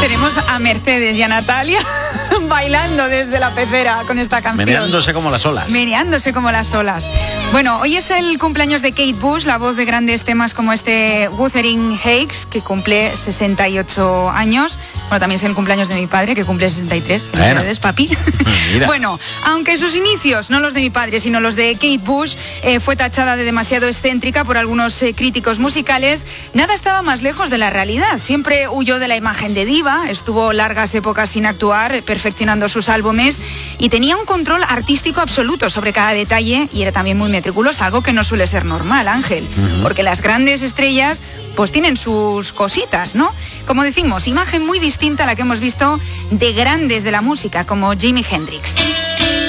Tenemos a Mercedes y a Natalia bailando desde la pecera con esta canción. Meneándose como las olas. Meneándose como las olas. Bueno, hoy es el cumpleaños de Kate Bush, la voz de grandes temas como este Wuthering Heights, que cumple 68 años. Bueno, también es el cumpleaños de mi padre, que cumple 63. Felicidades, papi. Bueno, aunque sus inicios, no los de mi padre, sino los de Kate Bush, fue tachada de demasiado excéntrica por algunos críticos musicales, nada estaba más lejos de la realidad. Siempre huyó de la imagen de diva, estuvo largas épocas sin actuar, perfeccionando sus álbumes y tenía un control artístico absoluto sobre cada detalle y era también muy meticulosa, algo que no suele ser normal, Ángel, porque las grandes estrellas pues tienen sus cositas, ¿no? Como decimos, imagen muy distinta a la que hemos visto de grandes de la música como Jimi Hendrix.